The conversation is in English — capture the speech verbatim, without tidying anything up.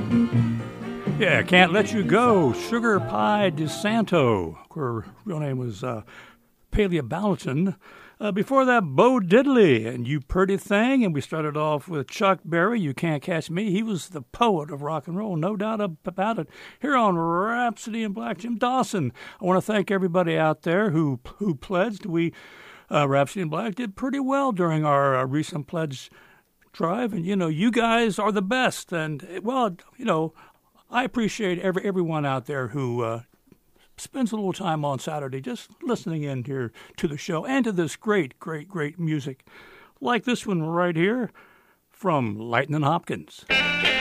Yeah, Can't Let You Go, Sugar Pie DeSanto. Her real name was uh, Palia Ballatin. Uh, before that, Bo Diddley and You Pretty Thing. And we started off with Chuck Berry, You Can't Catch Me. He was the poet of rock and roll, no doubt about it. Here on Rhapsody in Black, Jim Dawson. I want to thank everybody out there who who pledged. We, uh, Rhapsody in Black, did pretty well during our uh, recent pledge drive. And, you know, you guys are the best. And, well, you know, I appreciate every everyone out there who uh, spends a little time on Saturday just listening in here to the show and to this great, great, great music like this one right here from Lightnin' Hopkins.